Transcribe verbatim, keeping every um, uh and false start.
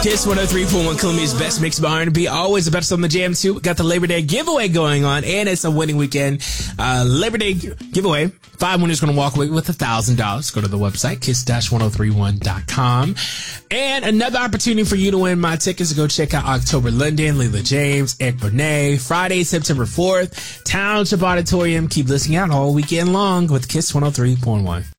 Kiss one oh three point one, Columbia's best mix of R and B. Always the best on the jam, too. We got the Labor Day giveaway going on, and it's a winning weekend. Uh, Labor Day giveaway. Five winners going to walk away with one thousand dollars. Go to the website, kiss one oh three one dot com. And another opportunity for you to win my tickets to go check out October London, Leela James, Eric Bonet, Friday, September fourth, Township Auditorium. Keep listening out all weekend long with Kiss one oh three point one.